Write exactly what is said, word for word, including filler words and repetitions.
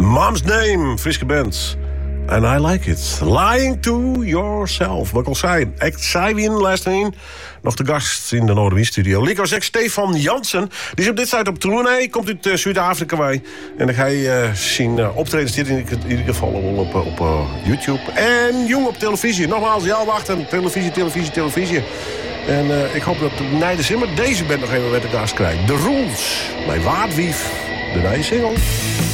Mom's Name, friske band. And I like it. Lying to yourself. Wat ik al zei. Ik zei wie in de luistering. Nog de gast in de Noorderwies-studio. Lico zegt Stefan Jansen. Die is op dit tijd op tournee. Komt uit uh, Zuid-Afrika bij. En dan ga je uh, zien uh, optredens. Dit in, in ieder geval wel op, op uh, YouTube. En jong op televisie. Nogmaals, ja, wachten. Televisie, televisie, televisie. En uh, ik hoop dat Nijde Zimmer deze band nog even met de gast krijgt. The Rules. Bij Waardwief. De nieuwe single.